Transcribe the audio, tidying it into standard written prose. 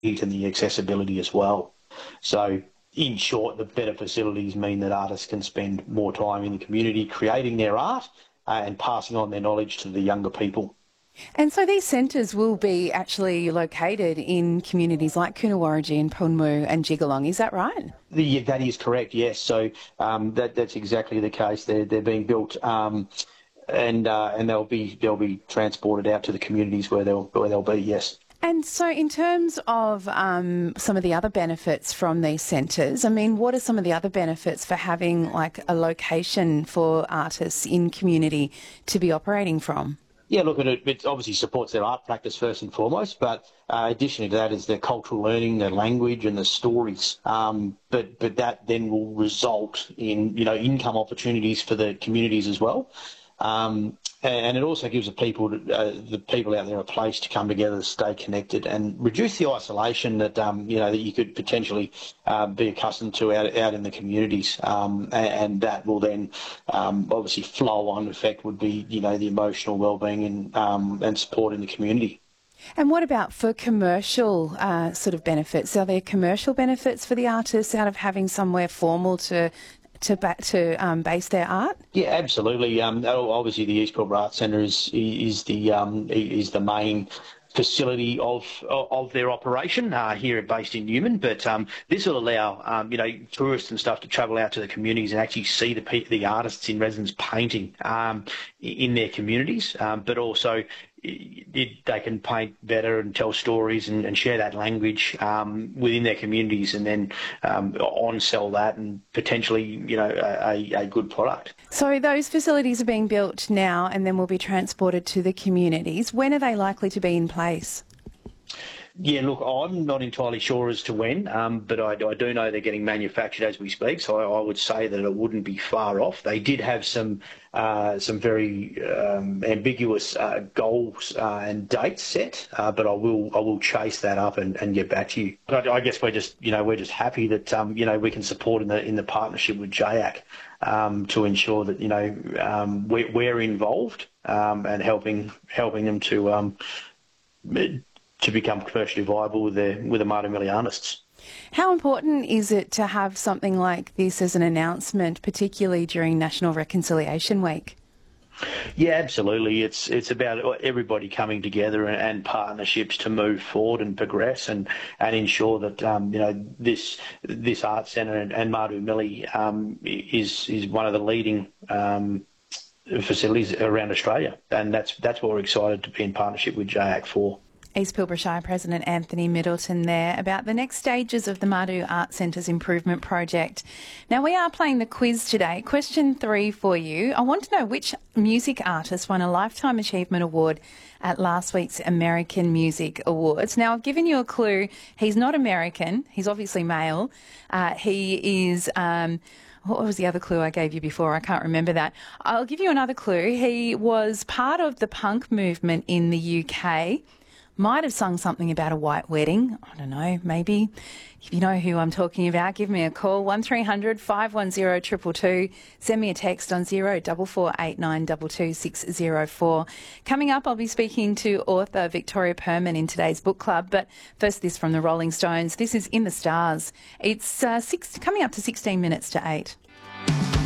and the accessibility as well. So in short, the better facilities mean that artists can spend more time in the community creating their art and passing on their knowledge to the younger people. And so these centres will be actually located in communities like Coonawarra and Punmu and Jigalong, is that right? That is correct, yes. So that's exactly the case. They're being built and they'll be transported out to the communities where they'll be, yes. And so in terms of some of the other benefits from these centres, I mean, what are some of the other benefits for having like a location for artists in community to be operating from? Yeah, look, it obviously supports their art practice first and foremost, but additionally to that is their cultural learning, their language and the stories. But that then will result in, income opportunities for the communities as well. And it also gives the people out there a place to come together, stay connected, and reduce the isolation that that you could potentially be accustomed to out in the communities. And that will then obviously flow-on effect would be the emotional well-being and support in the community. And what about for commercial sort of benefits? Are there commercial benefits for the artists out of having somewhere formal to base their art? Yeah, absolutely. Obviously, the East Pilbara Arts Centre is the main facility of their operation here based in Newman. But this will allow tourists and stuff to travel out to the communities and actually see the artists in residence painting in their communities, but also they can paint better and tell stories and share that language within their communities, and then on-sell that and potentially, a good product. So those facilities are being built now and then will be transported to the communities. When are they likely to be in place? Yeah, look, I'm not entirely sure as to when, but I do know they're getting manufactured as we speak, so I would say that it wouldn't be far off. They did have some very ambiguous goals and dates set, but I will chase that up and get back to you. But I guess we're just happy that we can support in the partnership with JAAC to ensure that we're involved and helping them to become commercially viable with the Mardumili artists. How important is it to have something like this as an announcement, particularly during National Reconciliation Week? Yeah, absolutely. It's about everybody coming together and partnerships to move forward and progress and ensure that this art centre and Mardumili is one of the leading facilities around Australia, and that's what we're excited to be in partnership with JAAC for. East Pilbara Shire President Anthony Middleton there about the next stages of the Mardoo Art Centre's improvement project. Now, we are playing the quiz today. Question 3 for you. I want to know which music artist won a Lifetime Achievement Award at last week's American Music Awards. Now, I've given you a clue. He's not American. He's obviously male. He is... what was the other clue I gave you before? I can't remember that. I'll give you another clue. He was part of the punk movement in the UK. Might have sung something about a white wedding. I don't know, maybe. If you know who I'm talking about, give me a call, 1300 510 222. Send me a text on 0448 604. Coming up, I'll be speaking to author Victoria Perman in today's book club. But first, this from the Rolling Stones. This is In the Stars. It's coming up to 16 minutes to 8.